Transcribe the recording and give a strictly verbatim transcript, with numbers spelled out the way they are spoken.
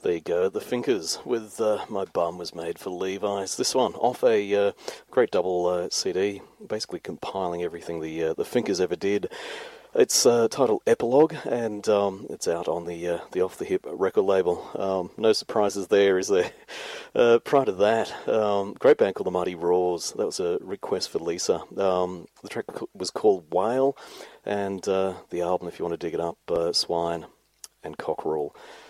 There you go, the Finkers with uh, My Bum Was Made for Levi's. This one off a uh, great double uh, C D, basically compiling everything the uh, the Finkers ever did. It's uh, titled Epilogue, and um, it's out on the uh, the Off the Hip record label. Um, no surprises there, is there? Uh, prior to that, um, great band called the Mighty Roars. That was a request for Lisa. Um, the track was called Whale, and uh, the album, if you want to dig it up, uh, Swine and Cockerel.